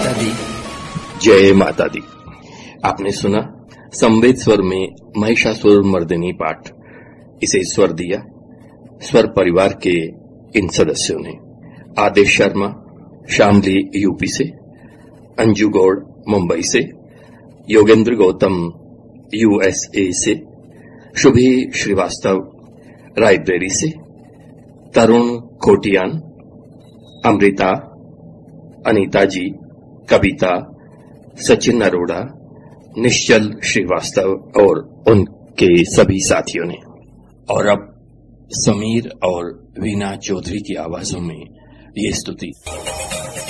माता दी। जय माता दी। आपने सुना संवेद स्वर में महिषासुर मर्दिनी पाठ। इसे स्वर दिया स्वर परिवार के इन सदस्यों ने। आदेश शर्मा शामली यूपी से, अंजू गौड़ मुंबई से, योगेंद्र गौतम यूएसए से, शुभी श्रीवास्तव रायबरेली से, तरुण खोटियान, अमृता, अनीता जी, कविता, सचिन अरोड़ा, निश्चल श्रीवास्तव और उनके सभी साथियों ने। और अब समीर और वीना चौधरी की आवाजों में ये स्तुति।